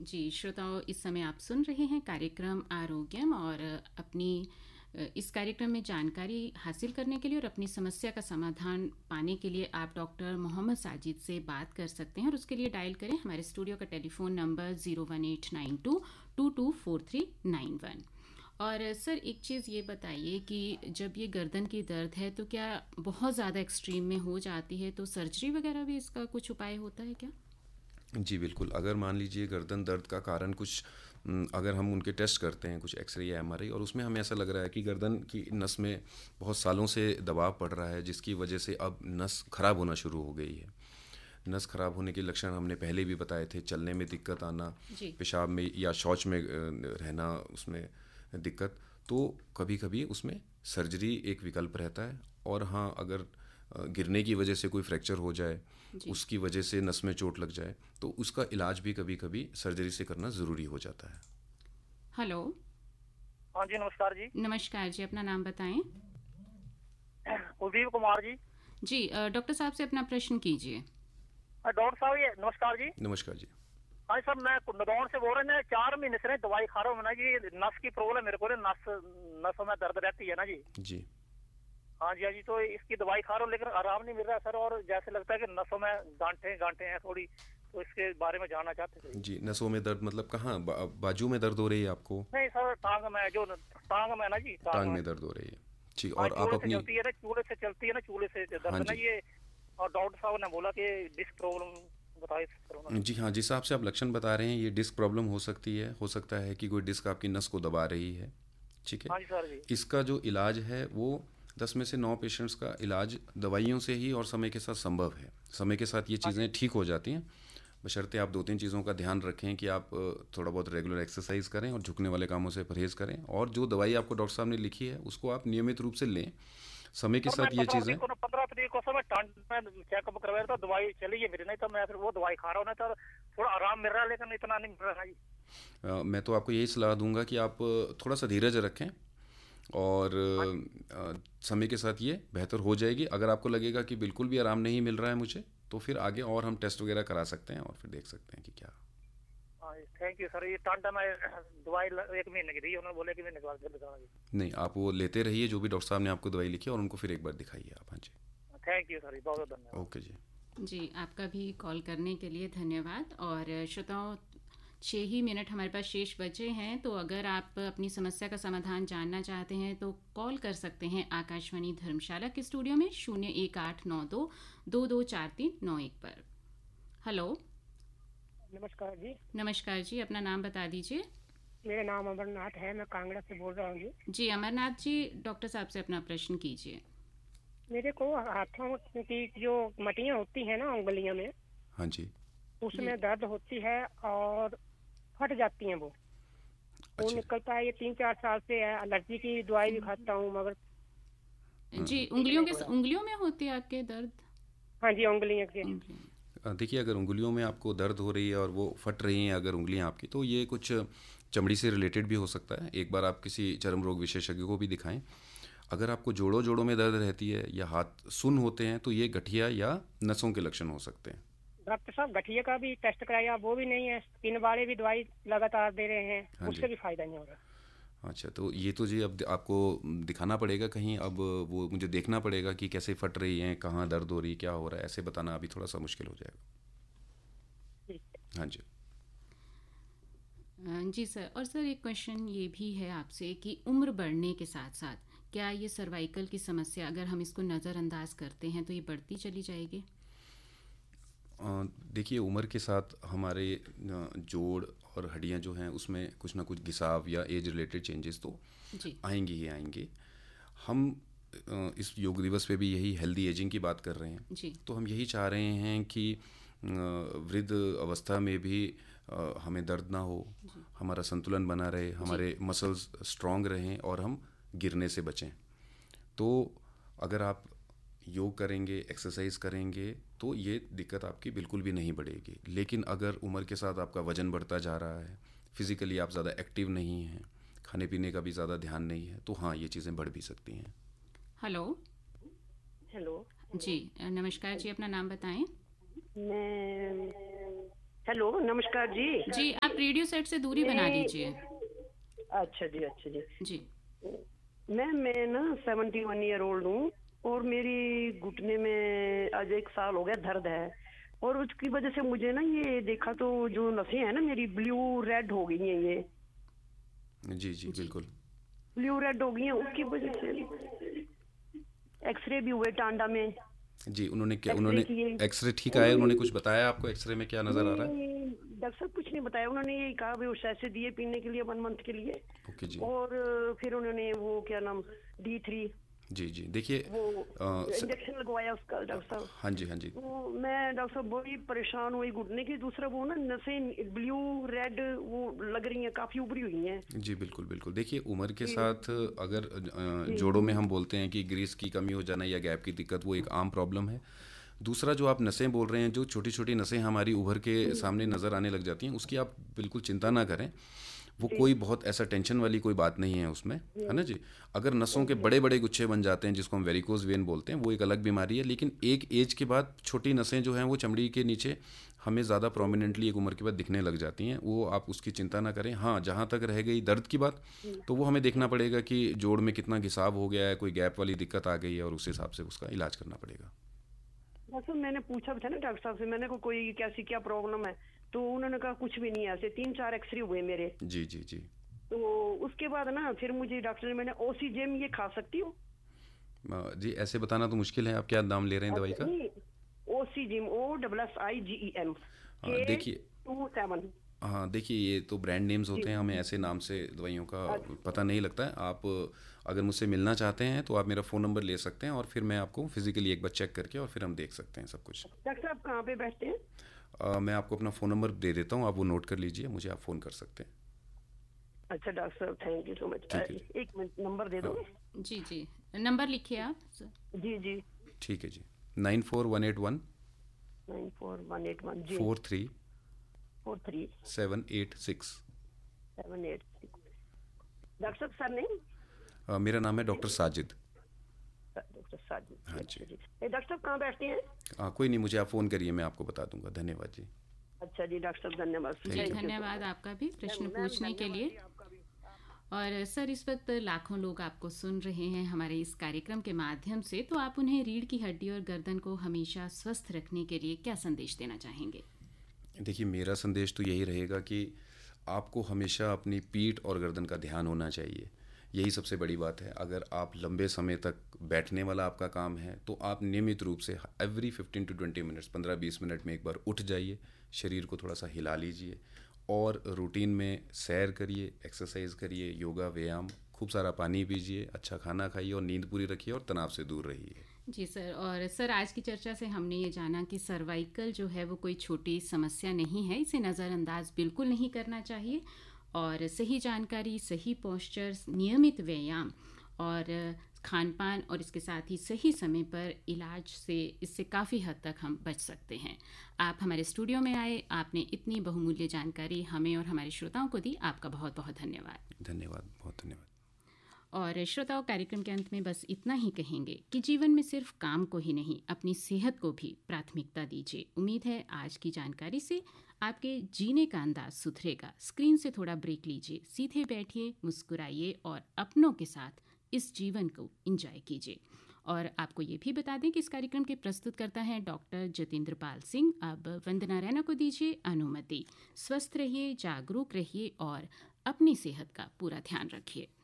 जी, श्रोताओं, इस समय आप सुन रहे हैं कार्यक्रम आरोग्यम और अपनी इस कार्यक्रम में जानकारी हासिल करने के लिए और अपनी समस्या का समाधान पाने के लिए आप डॉक्टर मोहम्मद साजिद से बात कर सकते हैं और उसके लिए डायल करें हमारे स्टूडियो का टेलीफोन नंबर 01892224391। और सर, एक चीज़ ये बताइए कि जब ये गर्दन की दर्द है तो क्या बहुत ज़्यादा एक्सट्रीम में हो जाती है तो सर्जरी वगैरह भी इसका कुछ उपाय होता है क्या? जी बिल्कुल, अगर मान लीजिए गर्दन दर्द का कारण कुछ अगर हम उनके टेस्ट करते हैं कुछ एक्सरे या एमआरआई और उसमें हमें ऐसा लग रहा है कि गर्दन की नस में बहुत सालों से दबाव पड़ रहा है जिसकी वजह से अब नस खराब होना शुरू हो गई है। नस खराब होने के लक्षण हमने पहले भी बताए थे, चलने में दिक्कत आना, जी। पेशाब में या शौच में रहना उसमें दिक्कत, तो कभी कभी उसमें सर्जरी एक विकल्प रहता है। और हाँ, अगर गिरने की वजह से कोई फ्रैक्चर हो जाए, जी। उसकी वजह से नस में चोट लग जाए, तो उसका इलाज भी कभी कभी सर्जरी से करना ज़रूरी हो जाता है। हेलो। हाँ जी, नमस्कार जी। नमस्कार जी, अपना नाम बताएं। कुलदीप कुमार जी। जी, डॉक्टर साहब से अपना प्रश्न कीजिए। डॉक्टर साहब, ये नमस्कार जी। नमस्कार जी। हाँ जी सर, मैं नदौन से बोल रहे हैं। 4 महीने से दवाई खा रहा हूँ ना जी। नस की प्रॉब्लम मेरे को नसों में दर्द रहती है ना जी। जी हाँ जी, हाँ जी, तो इसकी दवाई खा रहा हूँ लेकिन आराम नहीं मिल रहा सर, और जैसे लगता है कि नसों में गांठें गांठें हैं थोड़ी, तो इसके बारे में जानना चाहते थे। जी, नसों में दर्द मतलब कहाँ, बाजू में दर्द हो रही है आपको? नहीं सर, टांग में ना जी, टांग टांग में। में दर्द हो रही है? जी, हाँ, और आप चूल्हे से अपनी। चलती है ना, चूल्हे से चलती है ना, चूल्हे से हाँ दर्द ना जी। ये। और डॉक्टर साहब ने बोला कि डिस्क प्रॉब्लम बताइए सर उन्होंने। जी हाँ, जिस हिसाब से आप लक्षण बता रहे हैं ये डिस्क प्रॉब्लम हो सकती है, हो सकता है कि कोई डिस्क आपकी नस को दबा रही है। ठीक है। हाँ जी सर जी। इसका जो इलाज है वो 10 में से 9 पेशेंट्स का इलाज दवाइयों से ही और समय के साथ संभव है। समय के साथ ये हाँ जी। चीज़ें ठीक हो जाती हैं, बशर्ते आप 2-3 चीज़ों का ध्यान रखें कि आप थोड़ा बहुत रेगुलर एक्सरसाइज करें और झुकने वाले कामों से परहेज़ करें, और जो दवाई आपको डॉक्टर साहब ने लिखी है उसको आप नियमित रूप से लें। समय के और मैं साथ ये चीज़ें। 15 तारीख को सर मैं टांग में चेकअप करवाया था, दवाई चली है मेरी, नहीं तो मैं फिर वो दवाई खा रहा हूँ ना, तो थोड़ा आराम मिल रहा है लेकिन इतना नहीं मिल रहा है जी। मैं तो आपको यही सलाह दूंगा कि आप थोड़ा सा धीरज रखें और हाँ जी। समय के साथ ये बेहतर हो जाएगी। अगर आपको लगेगा कि बिल्कुल भी आराम नहीं मिल रहा है मुझे, तो फिर आगे और हम टेस्ट वगैरह करा सकते हैं और फिर देख सकते हैं कि क्या। हाँ जी, थैंक यू सर। ये टांडा में दवाई 1 महीने की दी, उन्होंने बोले कि महीने के बाद फिर बताना जी। नहीं, आप वो लेते रहिए जो भी डॉक्टर साहब ने आपको दवाई लिखी है और उनको फिर एक बार दिखाइए आप। हाँ जी। थैंक यू सर, बहुत बहुत धन्यवाद। ओके जी। जी, आपका भी कॉल करने के लिए धन्यवाद। और श्रोताओं, 6 ही मिनट हमारे पास शेष बचे हैं, तो अगर आप अपनी समस्या का समाधान जानना चाहते हैं तो कॉल कर सकते हैं आकाशवाणी धर्मशाला के स्टूडियो में 0189222439 पर। हेलो। नमस्कार जी। नमस्कार जी, अपना नाम बता दीजिए। मेरा नाम अमरनाथ है, मैं कांगड़ा से बोल रहा हूँ जी। जी अमरनाथ जी, डॉक्टर साहब से अपना प्रश्न कीजिए। मेरे को हाथों की जो मटियाँ होती हैं ना उंगलियों में, हाँ जी। उसमें दर्द होती है और फट जाती हैं वो अच्छा। निकलता है। ये 3-4 साल से है। एलर्जी की दवाई भी खाता हूँ मगर जी, ठीक नहीं हो रहा। उंगलियों में होती है आपके दर्द? हाँ जी, उंगलियों के। उंगलियों। देखिए, अगर उंगलियों में आपको दर्द हो रही है और वो फट रही हैं अगर उंगलियां आपकी, तो ये कुछ चमड़ी से रिलेटेड भी हो सकता है। एक बार आप किसी चर्म रोग विशेषज्ञ को भी दिखाएं। अगर आपको जोड़ों जोड़ों में दर्द रहती है या हाथ सुन्न होते हैं तो ये गठिया या नसों के लक्षण हो सकते हैं। डॉक्टर साहब, गठिया का भी टेस्ट कराया, वो भी नहीं है। 3 बार भी दवाई लगातार दे रहे हैं, हाँ उससे जी। भी फायदा नहीं हो रहा। अच्छा, तो ये तो जी अब आपको दिखाना पड़ेगा कहीं। अब वो मुझे देखना पड़ेगा कि कैसे फट रही हैं, कहाँ दर्द हो रही है, क्या हो रहा है। ऐसे बताना अभी थोड़ा सा मुश्किल हो जाएगा। ठीक। हाँ जी। जी सर, और सर एक क्वेश्चन ये भी है आपसे कि उम्र बढ़ने के साथ साथ क्या ये सर्वाइकल की समस्या, अगर हम इसको नज़रअंदाज करते हैं तो ये बढ़ती चली जाएगी? देखिए, उम्र के साथ हमारे जोड़ और हड्डियां जो हैं उसमें कुछ ना कुछ घिसाव या एज रिलेटेड चेंजेस तो जी। आएंगे ही आएंगे। हम इस योग दिवस पे भी यही हेल्दी एजिंग की बात कर रहे हैं, जी। तो हम यही चाह रहे हैं कि वृद्ध अवस्था में भी हमें दर्द ना हो, जी। हमारा संतुलन बना रहे, जी। हमारे मसल्स स्ट्रांग रहें और हम गिरने से बचें। तो अगर आप योग करेंगे, एक्सरसाइज करेंगे, तो ये दिक्कत आपकी बिल्कुल भी नहीं बढ़ेगी। लेकिन अगर उम्र के साथ आपका वज़न बढ़ता जा रहा है, फिज़िकली आप ज़्यादा एक्टिव नहीं हैं, खाने पीने का भी ज़्यादा ध्यान नहीं है, तो हाँ, ये चीज़ें बढ़ भी सकती हैं। हेलो। हेलो। जी नमस्कार जी, अपना नाम बताएं। मैं हेलो, नमस्कार जी। जी, आप रेडियो सेट से दूरी बना लीजिए। अच्छा जी, अच्छा जी। जी। मैं ना 71 ईयर ओल्ड हूँ और मेरी घुटने में आज 1 साल हो गया दर्द है, और उसकी वजह से मुझे ना ये देखा तो जो नसें हैं ना मेरी ब्लू रेड हो गई हैं, ये जी जी बिल्कुल। ब्लू रेड हो गई हैं, उसकी वजह से एक्सरे भी हुए टांडा में। जी, उन्होंने क्या, एक्सरे उन्होंने किए एक्सरे ठीक आया? उन्होंने कुछ बताया आपको एक्सरे में क्या नज़र आ रहा है? नहीं, डॉक्टर साहब कुछ नहीं बताया। उन्होंने ये कहा भी वो सैसे दिए पीने के लिए 1 मंथ के लिए, ओके जी। और फिर उन्होंने वो क्या नाम D3 जी जी देखिए, वो इंजेक्शन लगवाया उसका डॉक्टर साहब। हाँ जी हाँ जी। तो मैं डॉक्टर साहब बड़ी परेशान हुई घुटने की। दूसरा वो ना नसें ब्लू रेड वो लग रही हैं, काफी उभरी हुई हैं। जी बिल्कुल बिल्कुल। देखिए, उम्र के जी साथ अगर जी जोड़ों में हम बोलते हैं कि ग्रीस की कमी हो जाना या गैप की दिक्कत, वो एक आम प्रॉब्लम है। दूसरा, जो आप नसें बोल रहे हैं, जो छोटी छोटी नसें हमारी उभर के सामने नज़र आने लग जाती हैं, उसकी आप बिल्कुल चिंता ना करें। वो जी कोई बहुत ऐसा टेंशन वाली कोई बात नहीं है उसमें, है ना जी। अगर नसों के जी बड़े बड़े गुच्छे बन जाते हैं, जिसको हम वेरिकोज वेन बोलते हैं, वो एक अलग बीमारी है। लेकिन एक एज के बाद छोटी नसें जो हैं वो चमड़ी के नीचे हमें ज़्यादा प्रोमिनेंटली एक उम्र के बाद दिखने लग जाती हैं। वो आप उसकी चिंता ना करें। हाँ, जहाँ तक रह गई दर्द की बात, तो वो हमें देखना पड़ेगा कि जोड़ में कितना घिसाव हो गया है, कोई गैप वाली दिक्कत आ गई है, और उस हिसाब से उसका इलाज करना पड़ेगा। डॉक्टर साहब, मैंने पूछा भी था ना डॉक्टर साहब से, मैंने को कोई कैसी क्या प्रॉब्लम है, तो उन्होंने कहा कुछ भी नहीं है। ऐसे 3-4 एक्सरे हुए मेरे। जी जी जी। तो उसके बाद ना फिर मुझे डॉक्टर ने, मैंने ओसीजेम ये खा सकती हूँ? जी, ऐसे बताना तो मुश्किल है। आप क्या नाम ले रहे हैं दवाई अच्छा का? नहीं, ओसीजिम OSSIGEM देखिए, K27। हाँ देखिए, ये तो ब्रांड नेम्स जी होते हैं, हमें ऐसे नाम से दवाइयों का अच्छा पता नहीं लगता है। आप अगर मुझसे मिलना चाहते हैं तो आप मेरा फ़ोन नंबर ले सकते हैं, और फिर मैं आपको फिज़िकली एक बार चेक करके और फिर हम देख सकते हैं सब कुछ। डॉक्टर साहब कहाँ पे बैठते हैं? मैं आपको अपना फ़ोन नंबर दे देता हूँ, आप वो नोट कर लीजिए, मुझे आप फ़ोन कर सकते हैं। अच्छा डॉक्टर साहब, थैंक यू सो मच। ठीक है जी। 1 मिनट नंबर दे दो। हाँ जी, जी। नंबर लिखिए आप सर। जी जी, ठीक है जी। 94181 94181 जी 43 43 786। 786। डॉक्टर साहब सर नहीं? मेरा नाम है डॉक्टर साजिद। डॉक्टर साजिद। हाँ अच्छा जी। जी। डॉक्टर साहब कहाँ बैठते हैं? कोई नहीं, मुझे आप फ़ोन करिए, मैं आपको बता दूंगा। धन्यवाद जी। अच्छा जी डॉक्टर साहब, धन्यवाद। जी, थैंक यू। धन्यवाद आपका भी प्रश्न मैम पूछने के धन्यवाद लिए। जी आपका भी। और सर, इस वक्त लाखों लोग आपको सुन रहे हैं हमारे इस कार्यक्रम के माध्यम से, तो आप उन्हें रीढ़ की हड्डी और गर्दन को हमेशा स्वस्थ रखने के लिए क्या संदेश देना चाहेंगे? देखिए, मेरा संदेश तो यही रहेगा कि आपको हमेशा अपनी पीठ और गर्दन का ध्यान होना चाहिए। यही सबसे बड़ी बात है। अगर आप लंबे समय तक बैठने वाला आपका काम है, तो आप नियमित रूप से एवरी 15 to 20 मिनट्स, 15-20 मिनट में एक बार उठ जाइए, शरीर को थोड़ा सा हिला लीजिए, और रूटीन में सैर करिए, एक्सरसाइज करिए, योगा, व्यायाम, खूब सारा पानी पीजिए, अच्छा खाना खाइए, और नींद पूरी रखिए, और तनाव से दूर रहिए। जी सर। और सर, आज की चर्चा से हमने ये जाना कि सर्वाइकल जो है वो कोई छोटी समस्या नहीं है, इसे नज़रअंदाज बिल्कुल नहीं करना चाहिए, और सही जानकारी, सही पोस्चर, नियमित व्यायाम और खान पान, और इसके साथ ही सही समय पर इलाज से इससे काफ़ी हद तक हम बच सकते हैं। आप हमारे स्टूडियो में आए, आपने इतनी बहुमूल्य जानकारी हमें और हमारे श्रोताओं को दी, आपका बहुत बहुत धन्यवाद। धन्यवाद, बहुत धन्यवाद। और श्रोताओं, कार्यक्रम के अंत में बस इतना ही कहेंगे कि जीवन में सिर्फ काम को ही नहीं, अपनी सेहत को भी प्राथमिकता दीजिए। उम्मीद है आज की जानकारी से आपके जीने का अंदाज सुधरेगा। स्क्रीन से थोड़ा ब्रेक लीजिए, सीधे बैठिए, मुस्कुराइए और अपनों के साथ इस जीवन को एंजॉय कीजिए। और आपको ये भी बता दें कि इस कार्यक्रम के प्रस्तुतकर्ता हैं डॉक्टर जतेंद्र पाल सिंह। अब वंदना रैना को दीजिए अनुमति। स्वस्थ रहिए, जागरूक रहिए और अपनी सेहत का पूरा ध्यान रखिए।